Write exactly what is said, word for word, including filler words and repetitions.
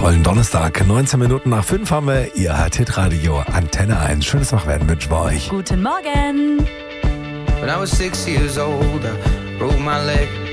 tollen Donnerstag. neunzehn Minuten nach fünf haben wir. Ihr hört Hitradio Antenne eins. Schönes Wachwerden wünschen wir euch. Guten Morgen. When I was six years old, I broke my leg.